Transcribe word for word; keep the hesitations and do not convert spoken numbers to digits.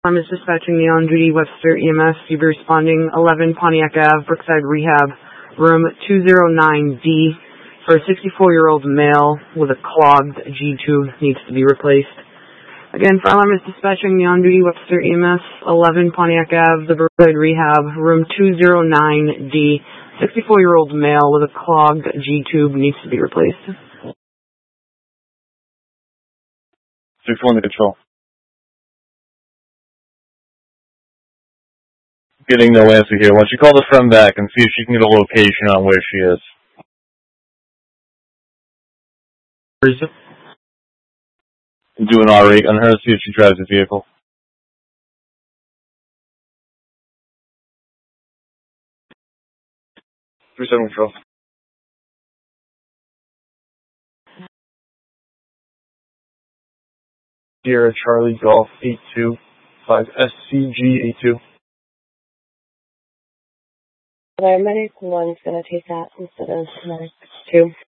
I'm is dispatching the on-duty Webster E M S. You'll be responding eleven Pontiac Avenue, Brookside Rehab, room two oh nine D, for a sixty-four-year-old male with a clogged G-tube needs to be replaced. Again, Firearm is dispatching the on-duty Webster E M S, eleven Pontiac Avenue, the Brookside Rehab, room two oh nine D, sixty-four-year-old male with a clogged G-tube needs to be replaced. six one to control. Getting no answer here. Why don't you call the friend back and see if she can get a location on where she is. Where is it? Do an R eight on her, see if she drives the vehicle. three seven control. Sierra Charlie Golf eight two five S C G eight two. Paramedic one's going to take that instead of medic two.